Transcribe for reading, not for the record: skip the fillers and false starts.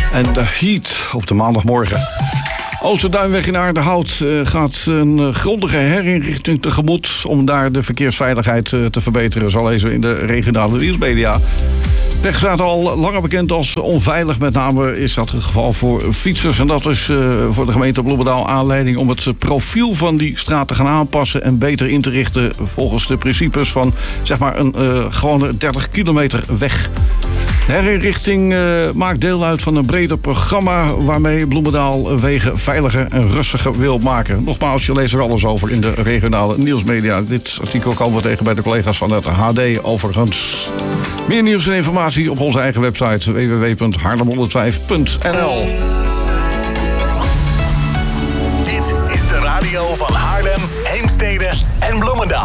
En de heat op de maandagmorgen. Oosterduinweg in Aardenhout gaat een grondige herinrichting tegemoet om daar de verkeersveiligheid te verbeteren, zo lezen we in de regionale nieuwsmedia. De weg staat al langer bekend als onveilig. Met name is dat het geval voor fietsers. En dat is voor de gemeente Bloemendaal aanleiding om het profiel van die straat te gaan aanpassen en beter in te richten volgens de principes van zeg maar een gewone 30 kilometer weg. De herinrichting maakt deel uit van een breder programma waarmee Bloemendaal wegen veiliger en rustiger wil maken. Nogmaals, je leest er alles over in de regionale nieuwsmedia. Dit artikel komen we tegen bij de collega's van het HD overigens. Meer nieuws en informatie op onze eigen website www.haarlem105.nl. Dit is de radio van Haarlem, Heemstede en Bloemendaal.